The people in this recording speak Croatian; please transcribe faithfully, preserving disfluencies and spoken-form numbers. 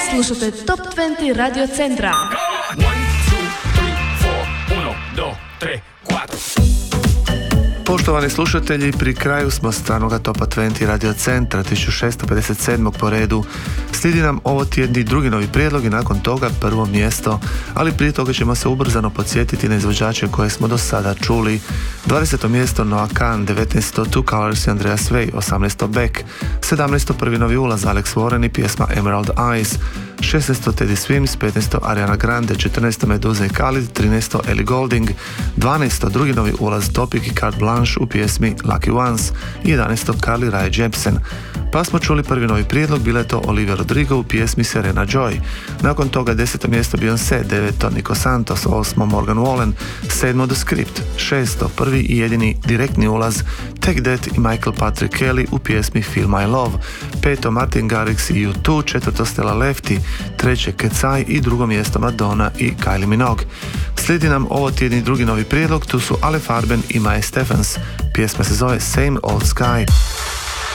Slušate Top dvadeset Radio Centra. Poštovani slušatelji, pri kraju smo stranoga Topa dvadeset Radio Centra tisuću šesto pedeset sedam. po redu. Slijedi nam ovo tjedni drugi novi prijedlog i nakon toga prvo mjesto, ali prije toga ćemo se ubrzano podsjetiti na izvođače koje smo do sada čuli. dvadeseto mjesto Noah Kahan, devetnaesto Two Colors i Andreas Way, osamnaesto Beck, sedamnaesto prvi novi ulaz Alex Warren i pjesma Emerald Eyes, šesnaesto Teddy Swims, petnaesto Ariana Grande, četrnaesto Meduza i Khalid, trinaesto Ellie Goulding, dvanaesto drugi novi ulaz Topic i Carte Blanche u pjesmi Lucky Ones i jedanaesto Carly Rae Jepsen. Pa smo čuli prvi novi prijedlog, bila je to Olivia Rodrigo u pjesmi Serena Joy. Nakon toga deseto mjesto Beyoncé, deveto Nico Santos, osmo Morgan Wallen, sedmo The Script, šesto prvi i jedini direktni ulaz Take That i Michael Patrick Kelly u pjesmi Feel My Love, peto Martin Garrix i U dva, četvrto Stella Lefty, treće Kecaj i drugo mjesto Madonna i Kylie Minogue. Slijedi nam ovo tjedni drugi novi prijedlog, tu su Ale Farben i Mae Stephens. Pjesma se zove Same Old Sky.